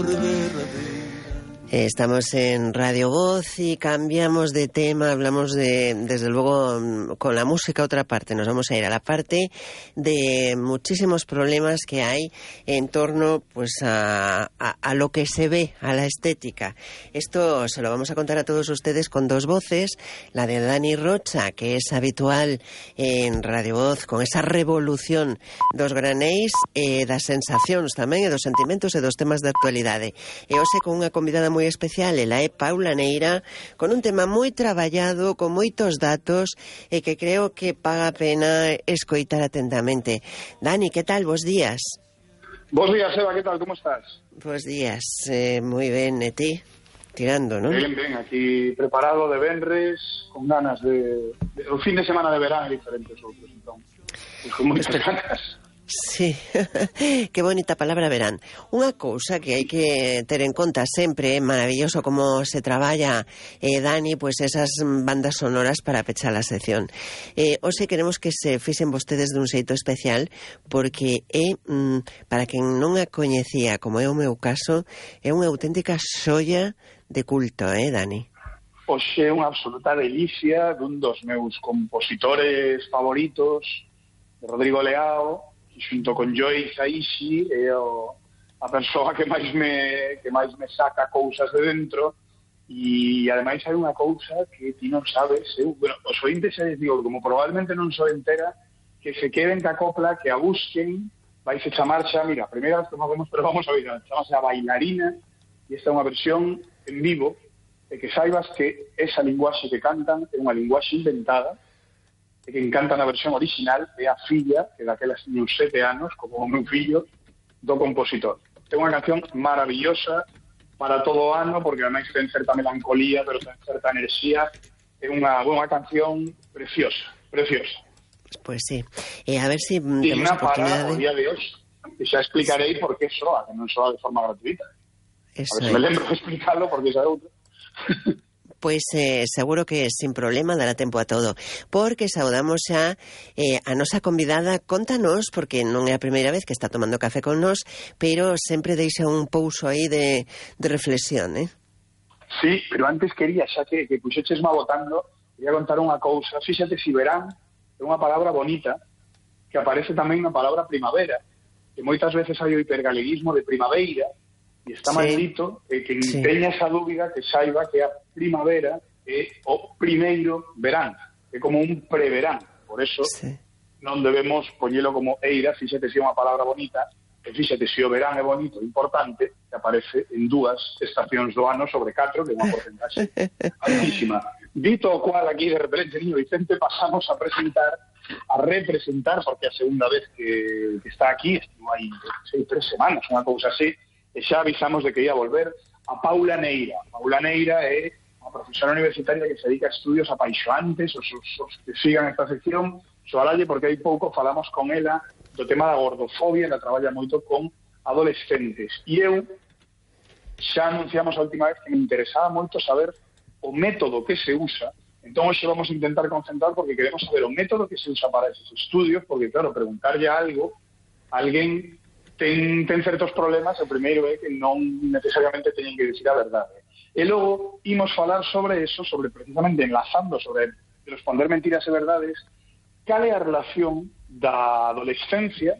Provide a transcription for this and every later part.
Estamos en Radio Voz y cambiamos de tema, hablamos desde luego, con la música otra parte. Nos vamos a ir a la parte de muchísimos problemas que hay en torno pues a lo que se ve, a la estética. Esto se lo vamos a contar a todos ustedes con dos voces, la de Dani Rocha, que es habitual en Radio Voz, con esa revolución dos granéis, das sensacións tamén, e dos sentimentos e dos temas de actualidade. E hoxe con unha convidada moi especial, ela é Paula Neira, con un tema moi traballado, con moitos datos, e que creo que paga a pena escoitar atentamente. Dani, que tal? Bos días. Bos días, Eva, que tal? Como estás? Bos días, moi ben, e ti? Tirando, non? Ben, ben, aquí preparado de venres, con ganas de o fin de semana de verán diferentes outros, entón, con moitas ganas. Sí, que bonita palabra verán. Unha cousa que hai que ter en conta sempre, é maravilloso como se traballa, Dani, pois esas bandas sonoras para pechar a sección. Hoxe queremos que se fixen vostedes dun xeito especial, porque é, para quen non a coñecía, como é o meu caso, é unha auténtica xoia de culto, Dani? Hoxe é unha absoluta delicia dun dos meus compositores favoritos, Rodrigo Leao, que xunto con Joey Hisaishi é a persoa que máis me saca cousas de dentro. E ademais hai unha cousa que ti non sabes, bueno, os ointes xa les digo, como probablemente non so entera, que se queden ca copla, que a busquen, vais a chamar xa, mira, a primeira vez que facemos, pero vamos a ver, chamase a Bailarina, e esta é unha versión en vivo, e que saibas que esa linguaxe que cantan é unha linguaxe inventada, e que encanta na versión original é a filla, que daquelas tiña uns 7 anos, como o meu fillo, do compositor. É unha canción maravillosa para todo o ano, porque ademais ten certa melancolía, pero ten certa enerxía. É unha canción preciosa, preciosa. Pois sí. E a ver se temos oportunidade. Para o día de hoxe. E xa explicarei por que soa, que non soa de forma gratuita. Eso a ver se me lembro de explicarlo, porque xa é outro. Pois seguro que sin problema dará tempo a todo, porque saudamos xa a nosa convidada. Contanos, porque non é a primeira vez que está tomando café con nós, pero sempre deixa un pouso aí de reflexión, Sí, pero antes quería, xa que puxeches má botando, quería contar unha cousa. Fíxate, si verán é unha palabra bonita, que aparece tamén na palabra primavera, que moitas veces hai o hipergaleguismo de primaveira, e está mal dito, que teña esa dúbida, que saiba que a primavera é o primeiro verán, é como un preverán. Por eso non debemos poñelo como eira, fíxate se é unha palabra bonita, e fíxate se o verán é bonito, importante, que aparece en 2 estacións do ano sobre 4, que é unha porcentaxe altísima. Dito o cual, aquí de repente, niño Vicente, pasamos a representar, porque a segunda vez que está aquí, estivo aí 3 semanas, unha cousa así, e xa avisamos de que ia volver, a Paula Neira. Paula Neira é unha profesora universitaria que se dedica a estudios apaixoantes, os que sigan esta sección, soalalle porque hai pouco falamos con ela do tema da gordofobia, ela traballa moito con adolescentes. E eu xa anunciamos a última vez que me interesaba moito saber o método que se usa, entón hoxe vamos a intentar concentrar porque queremos saber o método que se usa para esos estudios, porque claro, preguntarlle algo a alguén ten certos problemas. O primeiro é que non necesariamente teñen que dicir a verdade. E logo imos falar sobre eso, sobre precisamente enlazando sobre responder mentiras e verdades, cal é a relación da adolescencia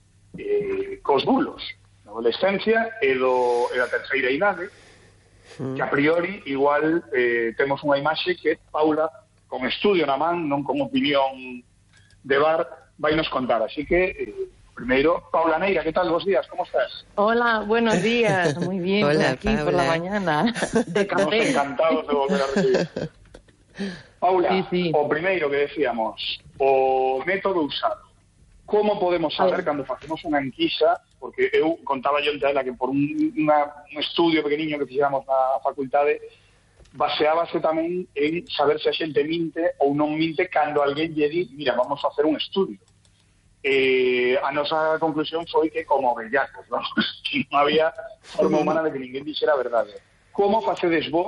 cos bulos. Da adolescencia e da terceira idade, que a priori igual temos unha imaxe que Paula, con estudio na man, non con opinión de bar, vai nos contar. Así que... Primero, Paula Neira, ¿qué tal? Bos días, ¿cómo estás? Hola, buenos días, muy bien, Hola, aquí Paula. por la mañana. Estamos encantados de volver a recibir. Paula, sí. O primeiro que decíamos, o método usado. Como podemos saber cando facemos unha enquisa, porque eu contaba yo entre ela que por un estudio pequeniño que fixamos na facultade, baseábase tamén en saber se a xente minte ou non minte cando alguén lle di, mira, vamos a hacer un estudio. A nosa conclusión foi que como bellacos, non? Que non había forma humana de que ninguén dixera a verdade. Como facedes vos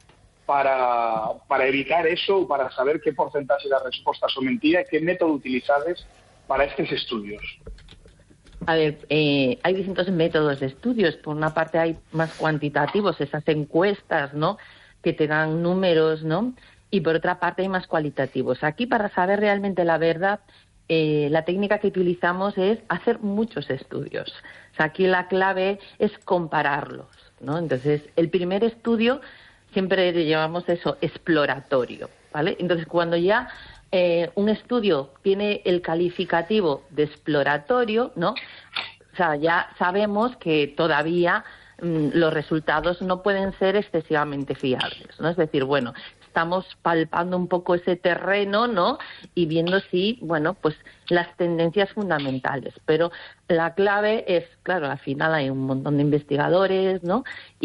para evitar eso, para saber que porcentaxe das respostas son mentira e que método utilizades para estes estudios? A ver, hay distintos métodos de estudios. Por una parte hay más cuantitativos, esas encuestas, ¿no?, que te dan números, ¿no? Y por otra parte hay más cualitativos. Aquí, para saber realmente la verdad, la técnica que utilizamos es hacer muchos estudios. O sea, aquí la clave es compararlos, ¿no? Entonces, el primer estudio siempre llevamos eso, exploratorio, ¿vale? Entonces, cuando ya un estudio tiene el calificativo de exploratorio, ¿no?, o sea, ya sabemos que todavía los resultados no pueden ser excesivamente fiables, ¿no? Es decir, bueno, estamos palpando un poco ese terreno, ¿no?, y viendo si, bueno, pues las tendencias fundamentales. Pero la clave es, claro, al final hay un montón de investigadores, ¿no?,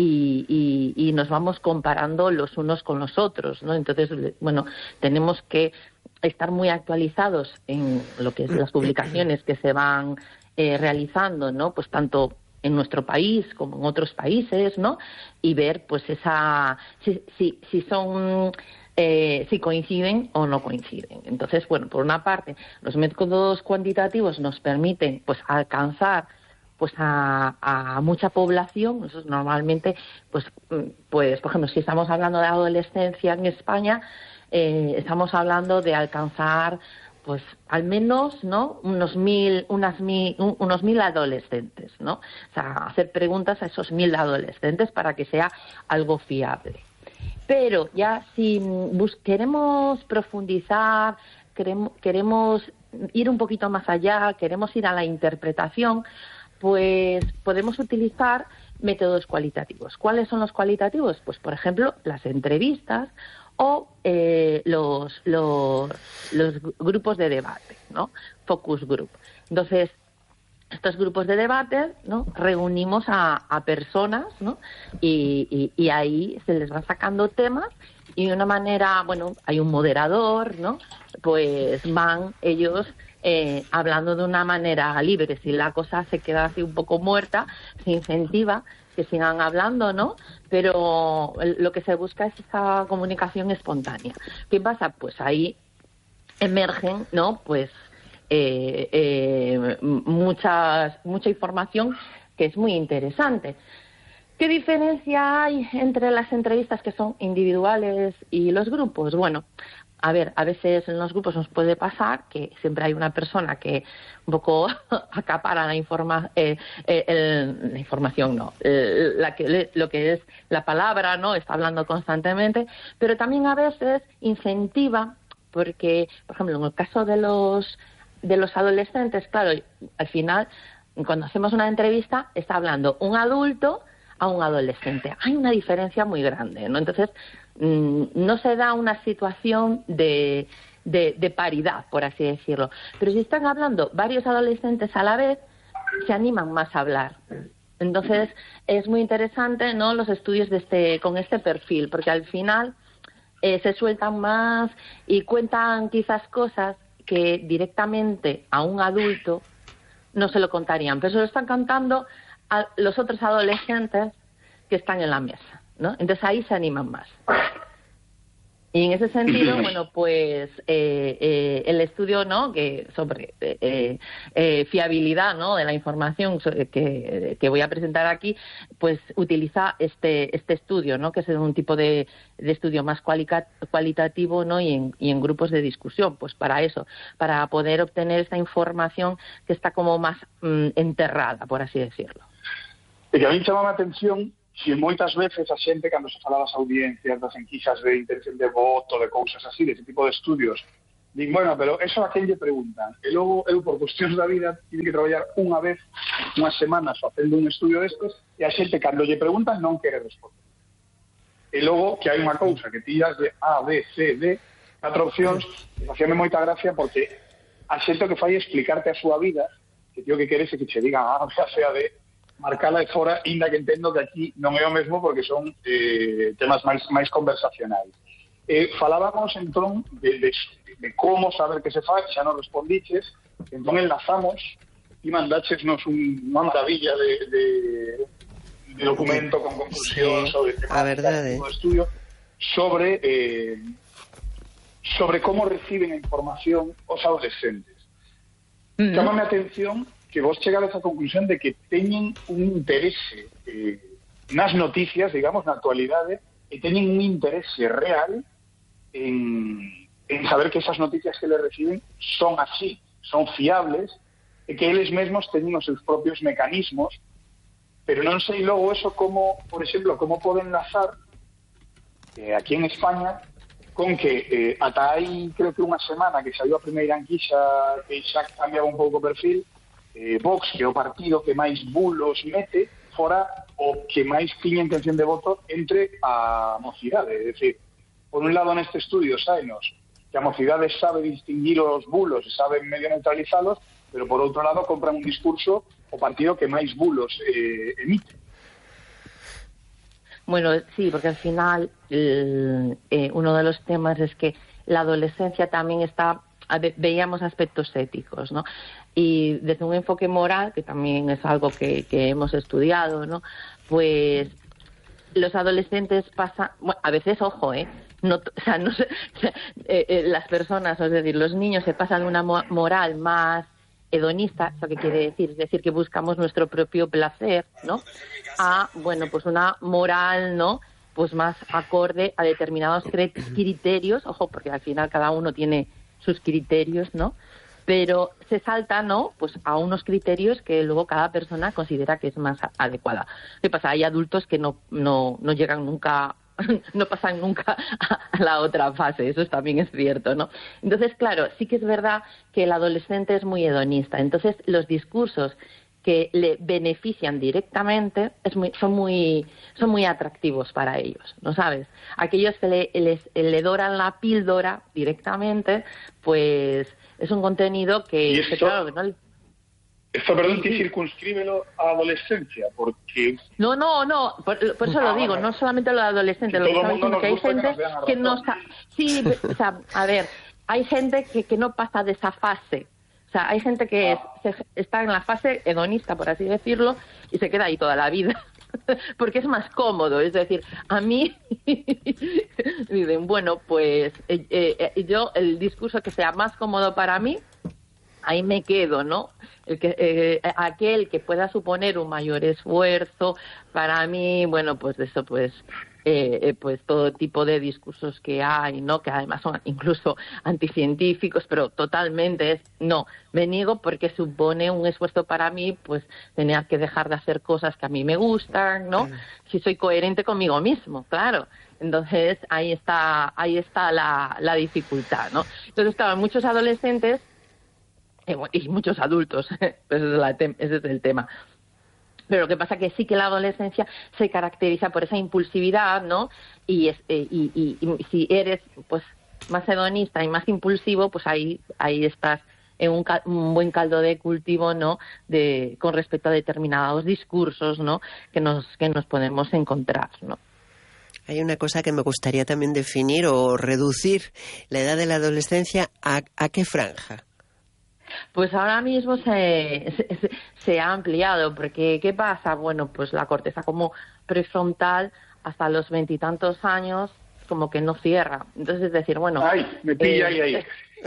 y nos vamos comparando los unos con los otros, ¿no? Entonces, bueno, tenemos que estar muy actualizados en lo que es las publicaciones que se van realizando, ¿no?, pues tanto en nuestro país como en otros países, ¿no?, y ver pues si son si coinciden o no coinciden. Entonces, bueno, por una parte, los métodos cuantitativos nos permiten pues alcanzar pues a mucha población. Nosotros normalmente pues por ejemplo, si estamos hablando de adolescencia en España, estamos hablando de alcanzar pues al menos, ¿no?, unos 1.000 adolescentes, ¿no? O sea, hacer preguntas a esos 1.000 adolescentes para que sea algo fiable. Pero ya si queremos profundizar, queremos ir un poquito más allá, queremos ir a la interpretación, pues podemos utilizar métodos cualitativos. ¿Cuáles son los cualitativos? Pues, por ejemplo, las entrevistas o los grupos de debate, ¿no? Focus group. Entonces, estos grupos de debate, ¿no?, reunimos a personas, ¿no?, y ahí se les van sacando temas y de una manera, bueno, hay un moderador, ¿no?, pues van ellos hablando de una manera libre. Si la cosa se queda así un poco muerta, se incentiva que sigan hablando, ¿no? Pero lo que se busca es esa comunicación espontánea. ¿Qué pasa? Pues ahí emergen, ¿no?, pues mucha información que es muy interesante. ¿Qué diferencia hay entre las entrevistas que son individuales y los grupos? Bueno, a ver, a veces en los grupos nos puede pasar que siempre hay una persona que un poco acapara la información, no, lo que es la palabra, ¿no? Está hablando constantemente, pero también a veces incentiva, porque, por ejemplo, en el caso de los adolescentes, claro, al final, cuando hacemos una entrevista, está hablando un adulto a un adolescente. Hay una diferencia muy grande, ¿no? Entonces, no se da una situación de paridad, por así decirlo. Pero si están hablando varios adolescentes a la vez, se animan más a hablar. Entonces, es muy interesante, ¿no?, los estudios con este perfil, porque al final se sueltan más y cuentan quizás cosas que directamente a un adulto no se lo contarían, pero se lo están contando a los otros adolescentes que están en la mesa, ¿no? Entonces ahí se animan más. Y en ese sentido, bueno, pues el estudio, ¿no?, que sobre fiabilidad, ¿no?, de la información que voy a presentar aquí, pues utiliza este estudio, ¿no?, que es un tipo de estudio más cualitativo, ¿no?, y en grupos de discusión, pues para eso, para poder obtener esta información que está como más enterrada, por así decirlo. E que a mí chamaba a atención si moitas veces a xente, cando se fala das audiencias, das enquisas de intención de voto, de cousas así, de ese tipo de estudios, din, bueno, pero eso a quen lle preguntan? E logo eu, por cuestións da vida, tive que traballar unha vez, unhas semanas, facendo un estudio destes, e a xente, cando lle preguntan, non quere responder. E logo, que hai unha cousa, que tiras de A, B, C, D, 4 opcións, e facíame moita gracia porque a xente que fai explicarte a súa vida, que tío que queres é que che digan A, B, C, D, marcala de fora, inda que entendo que aquí non é o mesmo porque son temas máis conversacionais. Falábamos entón de como saber que se fai, xa nos respondiches, entón enlazamos e mandáchesnos unha maravilla de documento con conclusións sobre o estudio sobre como reciben a información os adolescentes. Chámame a atención que vos chegades á conclusión de que teñen un interese nas noticias, digamos, na actualidade, e teñen un interese real en saber que esas noticias que le reciben son así, son fiables, e que eles mesmos teñen os seus propios mecanismos, pero non sei logo eso como, por exemplo, como poden enlazar aquí en España con que ata hai creo que unha semana que saiu a primeira enquisa que xa cambiaba un pouco o perfil, Vox, que é o partido que máis bulos mete, fora o que máis tiña intención de voto entre a mocidade. É dicir, por un lado neste estudio saenos que a mocidade sabe distinguir os bulos e sabe medio neutralizalos, pero por outro lado compran un discurso o partido que máis bulos emite. Bueno, sí, porque al final uno de los temas es que la adolescencia también está, veíamos aspectos éticos, ¿no? Y desde un enfoque moral, que también es algo que hemos estudiado, ¿no? Pues los adolescentes pasan, bueno, a veces, ojo, no, o sea, no sé, las personas, es decir, los niños se pasan de una moral más hedonista, ¿eso qué quiere decir? Es decir, que buscamos nuestro propio placer, ¿no? A, bueno, pues una moral, ¿no? Pues más acorde a determinados criterios, ojo, porque al final cada uno tiene sus criterios, ¿no? Pero se salta, ¿no? Pues a unos criterios que luego cada persona considera que es más adecuada. ¿Qué pasa? Hay adultos que no llegan nunca, no pasan nunca a la otra fase, eso también es cierto, ¿no? Entonces, claro, sí que es verdad que el adolescente es muy hedonista. Entonces, los discursos que le benefician directamente son muy atractivos para ellos, ¿no sabes? Aquellos que le doran la píldora directamente, pues es un contenido que claro, que no le... Esto, perdón, que circunscríbelo a adolescencia, porque... No, por eso lo digo, no solamente lo de adolescente, lo que estaba diciendo, que hay gente que no está... Sí, o sea, a ver, hay gente que no pasa de esa fase. O sea, hay gente que está en la fase hedonista, por así decirlo, y se queda ahí toda la vida. Porque es más cómodo, es decir, a mí dicen, bueno, pues yo el discurso que sea más cómodo para mí, ahí me quedo, ¿no? Aquel que pueda suponer un mayor esfuerzo, para mí, bueno, pues eso, pues todo tipo de discursos que hay, ¿no? Que además son incluso anticientíficos, pero totalmente no, me niego porque supone un esfuerzo para mí, pues tener que dejar de hacer cosas que a mí me gustan, ¿no? Si soy coherente conmigo mismo, claro. Entonces ahí está la dificultad, ¿no? Entonces, claro, muchos adolescentes y muchos adultos, ese es el tema. Pero lo que pasa que sí que la adolescencia se caracteriza por esa impulsividad, ¿no? Y si eres pues más hedonista y más impulsivo, pues ahí estás en un buen caldo de cultivo, ¿no? Con respecto a determinados discursos, ¿no? Que nos podemos encontrar, ¿no? Hay una cosa que me gustaría también definir o reducir la edad de la adolescencia a qué franja. Pues ahora mismo se ha ampliado, porque ¿qué pasa? Bueno, pues la corteza como prefrontal hasta los 20 y tantos años como que no cierra. Entonces es decir, bueno... ¡Ay, me pilla ahí!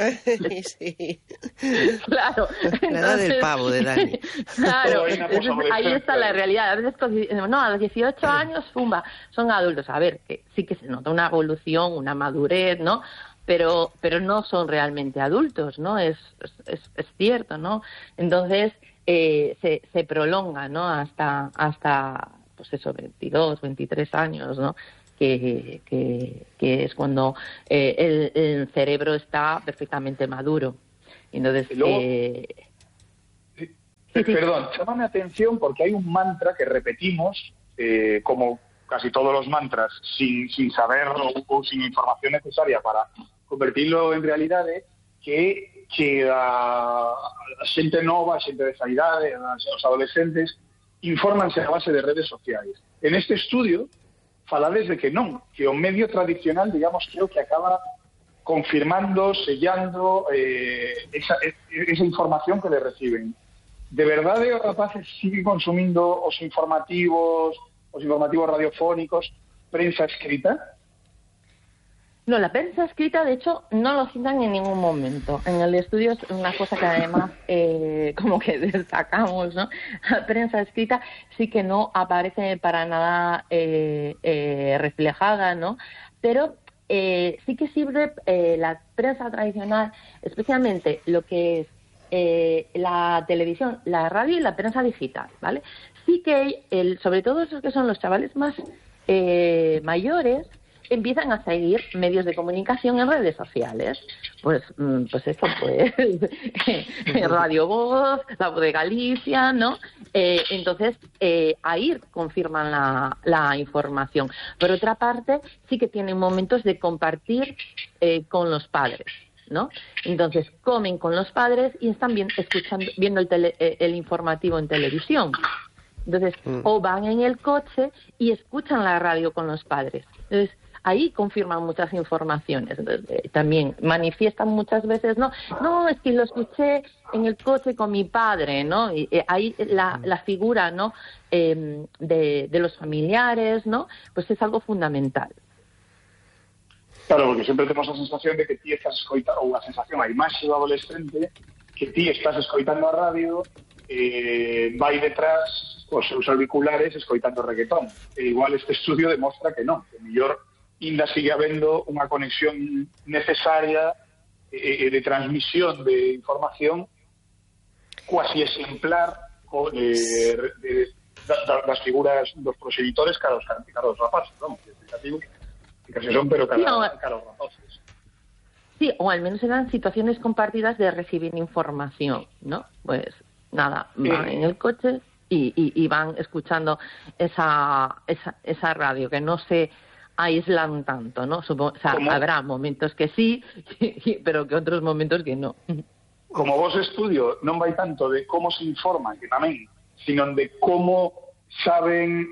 Sí. Claro. La edad del pavo de Dani. Claro, ahí está la realidad. A veces, no, a los 18 años, ¡pumba!, son adultos. A ver, que sí que se nota una evolución, una madurez, ¿no? Pero no son realmente adultos, ¿no? Es cierto, ¿no? Entonces se prolonga, ¿no? Hasta pues eso, 22, 23 años, ¿no? Que es cuando el cerebro está perfectamente maduro. Entonces Perdón, llámame atención porque hay un mantra que repetimos, como casi todos los mantras, sin saber o sin información necesaria para convertirlo en realidade, que a xente nova, a xente desa idade, os adolescentes, infórmanse a base de redes sociais. En este estudio, falades de que non, que o medio tradicional, digamos, creo que acaba confirmando, sellando esa información que le reciben. De verdade os rapaces siguen consumindo os informativos radiofónicos, prensa escrita? No, la prensa escrita, de hecho, no lo citan en ningún momento. En el estudio es una cosa que además como que destacamos, ¿no? La prensa escrita sí que no aparece para nada reflejada, ¿no? Pero sí que sirve la prensa tradicional, especialmente lo que es la televisión, la radio y la prensa digital, ¿vale? Sí que sobre todo esos que son los chavales más mayores, empiezan a seguir medios de comunicación en redes sociales. Pues eso, pues Radio Voz, La Voz de Galicia, ¿no? Entonces, ahí confirman la información. Por otra parte, sí que tienen momentos de compartir con los padres, ¿no? Entonces, comen con los padres y están viendo el informativo en televisión. Entonces, o van en el coche y escuchan la radio con los padres. Entonces, ahí confirman muchas informaciones. Entonces, también manifiestan muchas veces, no, es que lo escuché en el coche con mi padre, ¿no? Y ahí la figura, ¿no? De los familiares, ¿no? Pues es algo fundamental. Claro, porque sempre temos a sensación de que ti estás escoitando, ou a sensación, a imaxe do adolescente, que ti estás escoitando a radio, vai detrás cos seus auriculares escoitando reggaetón. E igual este estudio demostra que non, que mellor ainda sigue habendo unha conexión necesaria de transmisión de información cuasi exemplar das figuras dos proxenitores cara aos rapaces, non? Que casi son, pero cara aos rapaces. Sí, o al menos eran situaciones compartidas de recibir información, ¿no? Pues nada, van en el coche y van escuchando esa radio, que no se aíslan tanto, ¿no? Habrá momentos que sí, pero que otros momentos que no. Como vos estudio non vai tanto de como se informan, que tamén, sino de como saben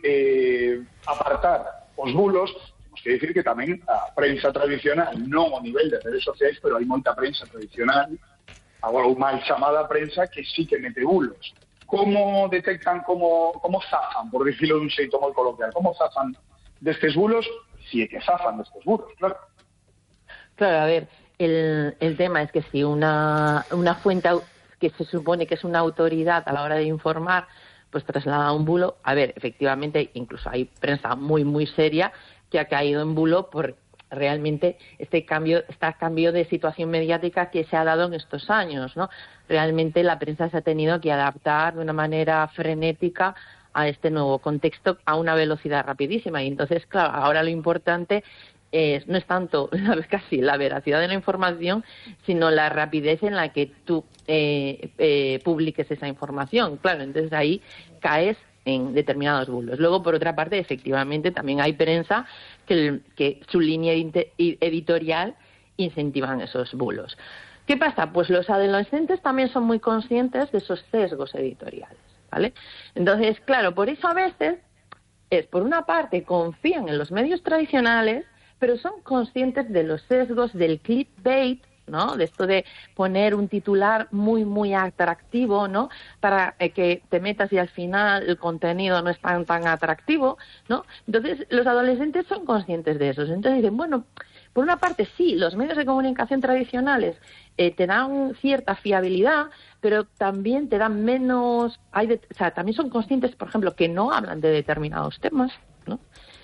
apartar os bulos. Temos que dicir que tamén a prensa tradicional, non ao nivel de redes sociais, pero hai moita prensa tradicional, agora ou mal chamada prensa, que sí que mete bulos. Como detectan, como zafan, por dicirlo de un xeito moi coloquial, como zafan destes bulos? Si é que zafan destes bulos, claro. Claro, a ver, el tema es que si una fuente que se supone que es una autoridad a la hora de informar, pues traslada un bulo, a ver, efectivamente, incluso hay prensa muy, muy seria que ha caído en bulo por realmente este cambio de situación mediática que se ha dado en estos años, ¿no? Realmente la prensa se ha tenido que adaptar de una manera frenética a este nuevo contexto a una velocidad rapidísima. Y entonces, claro, ahora lo importante no es tanto casi la veracidad de la información, sino la rapidez en la que tú publiques esa información. Claro, entonces ahí caes en determinados bulos. Luego, por otra parte, efectivamente, también hay prensa que su línea editorial incentivan esos bulos. ¿Qué pasa? Pues los adolescentes también son muy conscientes de esos sesgos editoriales, ¿vale? Entonces, claro, por eso a veces por una parte, confían en los medios tradicionales, pero son conscientes de los sesgos del clickbait, ¿no? De esto de poner un titular muy, muy atractivo, ¿no? Para que te metas y al final el contenido no es tan atractivo, ¿no? Entonces, los adolescentes son conscientes de eso. Entonces dicen, bueno, por una parte sí, los medios de comunicación tradicionales te dan cierta fiabilidad, pero también te dan menos... también son conscientes, por ejemplo, que no hablan de determinados temas, ¿no?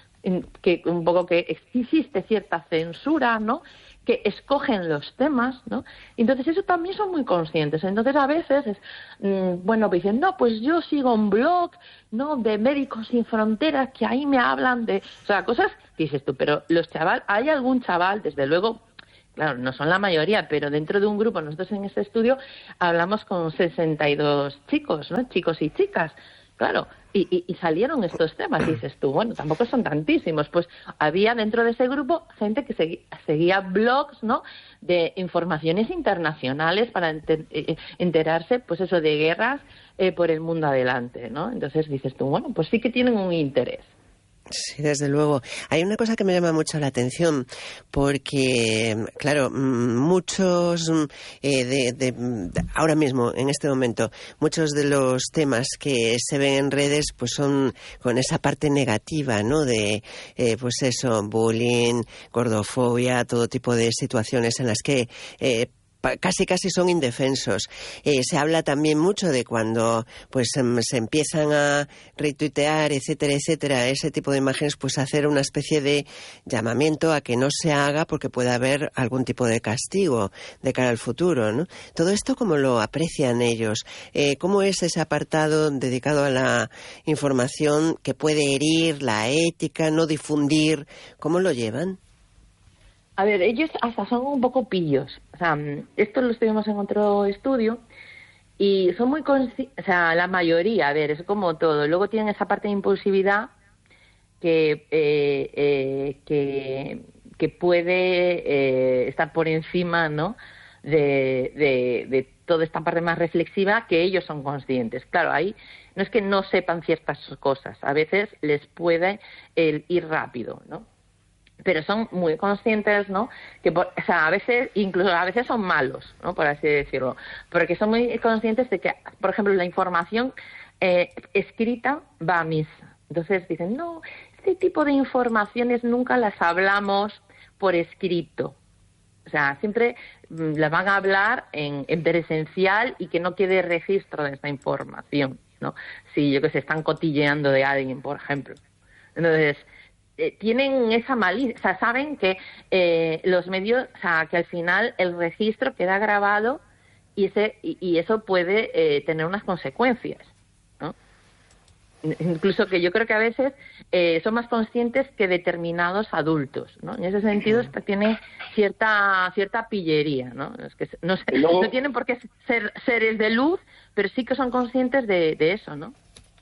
Que un poco que existe cierta censura, ¿no? Que escogen los temas, ¿no? Entonces eso también son muy conscientes. Entonces a veces es, pues dicen, no, pues yo sigo un blog, ¿no? De Médicos Sin Fronteras, que ahí me hablan de, cosas que dices tú, pero hay algún chaval, desde luego, claro, no son la mayoría, pero dentro de un grupo, nosotros en este estudio hablamos con 62 chicos, ¿no? Chicos y chicas. Claro, y salieron estos temas, y dices tú, bueno, tampoco son tantísimos. Pues había dentro de ese grupo gente que seguía blogs, ¿no? De informaciones internacionales para enterarse, pues eso, de guerras por el mundo adelante, ¿no? Entonces dices tú, bueno, pues sí que tienen un interés. Sí, desde luego. Hay una cosa que me llama mucho la atención porque, claro, muchos ahora mismo, en este momento, muchos de los temas que se ven en redes, pues son con esa parte negativa, ¿no? De, pues eso, bullying, gordofobia, todo tipo de situaciones en las que casi son indefensos. Se habla también mucho de cuando pues se empiezan a retuitear, etcétera, ese tipo de imágenes, pues hacer una especie de llamamiento a que no se haga porque puede haber algún tipo de castigo de cara al futuro, ¿no? Todo esto, ¿cómo lo aprecian ellos? ¿Cómo es ese apartado dedicado a la información que puede herir la ética, no difundir? ¿Cómo lo llevan? A ver, ellos hasta son un poco pillos. O sea, esto lo estuvimos en otro estudio y son muy conscientes, o sea, la mayoría, a ver, es como todo. Luego tienen esa parte de impulsividad que puede estar por encima, ¿no? de toda esta parte más reflexiva, que ellos son conscientes. Claro, ahí no es que no sepan ciertas cosas, a veces les puede ir rápido, ¿no? Pero son muy conscientes, ¿no? Que o sea, a veces, incluso a veces son malos, ¿no? Por así decirlo, porque son muy conscientes de que, por ejemplo, la información escrita va a misa. Entonces dicen, no, este tipo de informaciones nunca las hablamos por escrito. O sea, siempre las van a hablar en presencial y que no quede registro de esta información, ¿no? Si, yo que sé, están cotilleando de alguien, por ejemplo. Entonces, tienen esa malicia, o sea, saben que los medios, o sea, que al final el registro queda grabado y eso puede tener unas consecuencias, ¿no? Incluso que yo creo que a veces son más conscientes que determinados adultos, ¿no? En ese sentido tiene cierta pillería, ¿no? Es que no tienen por qué ser seres de luz, pero sí que son conscientes de eso, ¿no?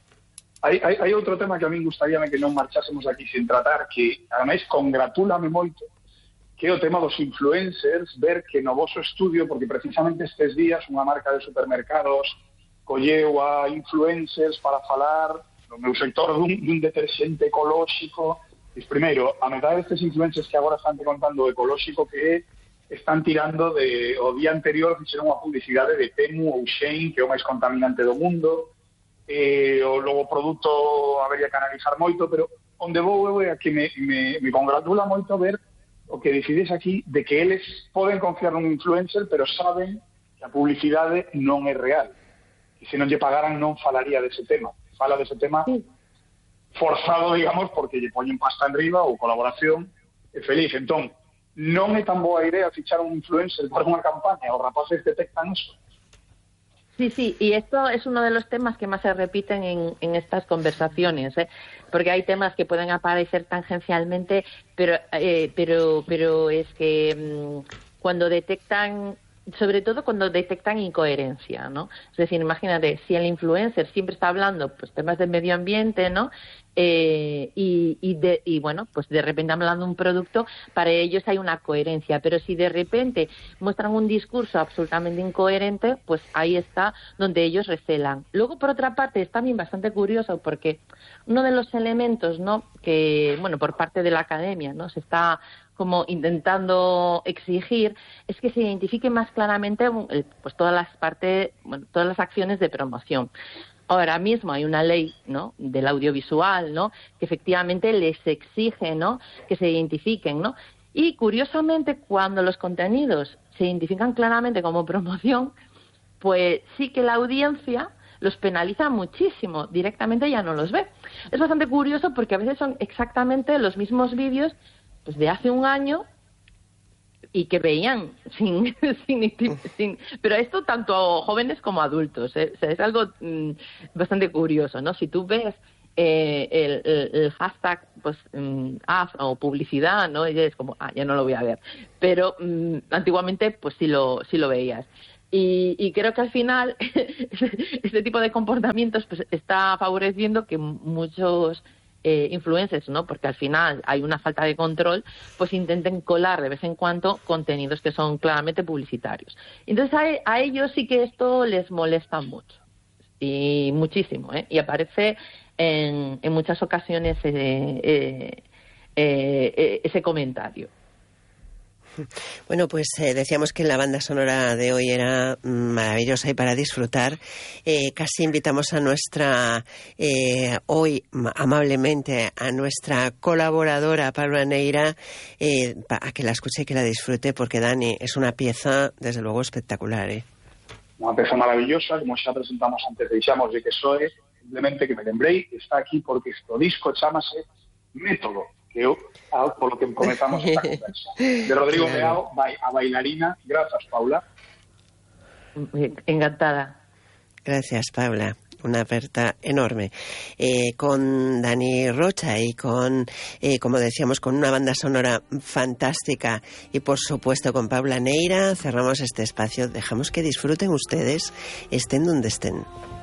Hai outro tema que a min gustaría que non marchásemos aquí sin tratar, que ademais congratúlame moito, que é o tema dos influencers, ver que no voso estudio, porque precisamente estes días unha marca de supermercados colleu a influencers para falar no meu sector dun deterxente ecolóxico. Pois primeiro, a metade destes influencers que agora están contando o ecolóxico que están tirando o día anterior fixeron unha publicidade de Temu ou Shein, que é o máis contaminante do mundo. O logo produto habería que analizar moito, pero onde vou eu é a que me congratula moito ver o que decides aquí de que eles poden confiar nun influencer, pero saben que a publicidade non é real. E se non lle pagaran non falaría dese tema. Fala dese tema forzado, digamos, porque lle poñen pasta en riba ou colaboración e feliz. Entón, non é tan boa idea fichar un influencer para unha campaña, os rapaces detectan eso. Sí, y esto es uno de los temas que más se repiten en estas conversaciones, porque hay temas que pueden aparecer tangencialmente, pero es que cuando detectan, sobre todo cuando detectan incoherencia, ¿no? Es decir, imagínate, si el influencer siempre está hablando pues temas del medio ambiente, ¿no? Y bueno, pues de repente hablando de un producto, para ellos hay una coherencia, pero si de repente muestran un discurso absolutamente incoherente, pues ahí está donde ellos recelan. Luego, por otra parte, es también bastante curioso porque uno de los elementos, ¿no? Que, bueno, por parte de la academia, ¿no? Se está como intentando exigir, es que se identifique más claramente pues todas las acciones de promoción. Ahora mismo hay una ley, ¿no?, del audiovisual, ¿no?, que efectivamente les exige, ¿no?, que se identifiquen, ¿no? Y curiosamente, cuando los contenidos se identifican claramente como promoción, pues sí que la audiencia los penaliza muchísimo, directamente ya no los ve. Es bastante curioso porque a veces son exactamente los mismos vídeos pues de hace un año y que veían sin pero esto tanto jóvenes como adultos, ¿eh? O sea, es algo bastante curioso, ¿no? Si tú ves el hashtag pues ad o publicidad, ¿no? Y es como, ya no lo voy a ver, pero antiguamente pues sí lo veías. Y creo que al final este tipo de comportamientos pues está favoreciendo que muchos influencers, ¿no? Porque al final hay una falta de control, pues intenten colar de vez en cuando contenidos que son claramente publicitarios. Entonces a ellos sí que esto les molesta mucho y muchísimo, ¿eh? Y aparece en muchas ocasiones ese comentario. Bueno, pues decíamos que la banda sonora de hoy era maravillosa y para disfrutar. Casi invitamos a nuestra, hoy amablemente, a nuestra colaboradora Paula Neira a que la escuche y que la disfrute, porque Dani, es una pieza desde luego espectacular. Unha peza maravillosa, como xa presentamos antes, deixamos de que soe, simplemente que me lembrei, está aquí porque este disco chamase Método, que eu, polo que comezamos esta conversa. De Rodrigo Meao, a bailarina. Grazas, Paula. Encantada. Gracias, Paula. Una aperta enorme. Con Dani Rocha y con, como decíamos, con una banda sonora fantástica y, por supuesto, con Paula Neira, cerramos este espacio. Dejamos que disfruten ustedes, estén donde estén.